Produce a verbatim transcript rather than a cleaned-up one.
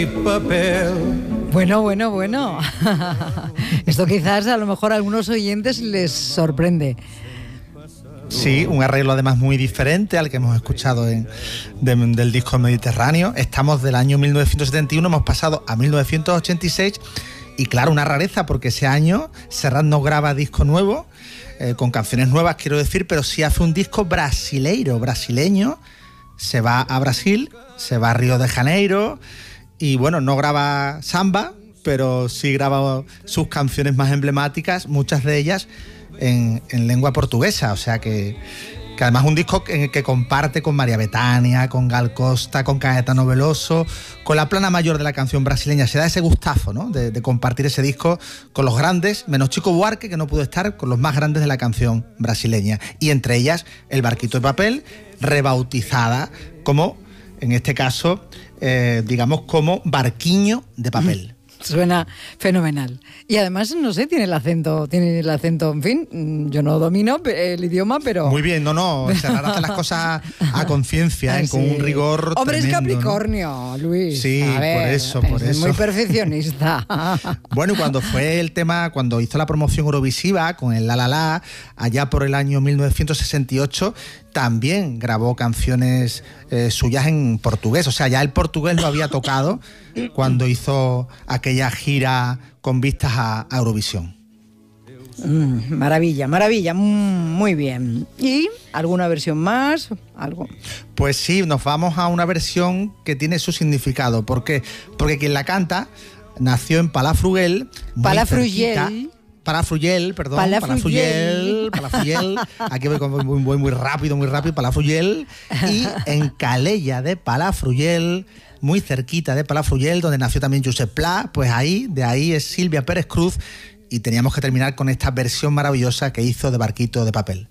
Bueno, bueno, bueno. Esto quizás a lo mejor a algunos oyentes les sorprende. Sí, un arreglo además muy diferente al que hemos escuchado en, de, del disco Mediterráneo. Estamos del año mil novecientos setenta y uno, hemos pasado a mil novecientos ochenta y seis y claro, una rareza porque ese año Serrat no graba disco nuevo, eh, con canciones nuevas quiero decir, pero sí hace un disco brasileiro, brasileño, se va a Brasil, se va a Río de Janeiro y bueno, no graba samba, pero sí graba sus canciones más emblemáticas, muchas de ellas En, en lengua portuguesa, o sea que, que además es un disco que, que comparte con María Bethânia, con Gal Costa, con Caetano Veloso, con la plana mayor de la canción brasileña. Se da ese gustazo, ¿no?, de, de compartir ese disco con los grandes, menos Chico Buarque, que no pudo estar, con los más grandes de la canción brasileña. Y entre ellas, El Barquito de Papel, rebautizada como, en este caso, eh, digamos, como Barquiño de Papel. Suena fenomenal. Y además, no sé, tiene el acento, tiene el acento, en fin, yo no domino el idioma, pero... Muy bien, no, no, Serrat hace las cosas a conciencia, ¿eh? Sí. Con un rigor Hombre, tremendo, es Capricornio, ¿no? Luis. Sí, a ver, por eso, por es eso. muy perfeccionista. Bueno, y cuando fue el tema, cuando hizo la promoción eurovisiva con el La La La, allá por el año mil novecientos sesenta y ocho, también grabó canciones eh, suyas en portugués. O sea, ya el portugués lo había tocado cuando hizo aquella gira con vistas a, a Eurovisión. Mm, maravilla, maravilla, mm, muy bien. ¿Y alguna versión más? ¿Algo? Pues sí, nos vamos a una versión que tiene su significado. ¿Por qué? Porque quien la canta nació en Palafrugell. Palafrugell. Palafrugell, perdón, Palafrugell, Palafrugell, aquí voy, voy, voy muy rápido, muy rápido, Palafrugell, y en Calella de Palafrugell, muy cerquita de Palafrugell, donde nació también Josep Pla, pues ahí, de ahí es Silvia Pérez Cruz, y teníamos que terminar con esta versión maravillosa que hizo de Barquito de Papel.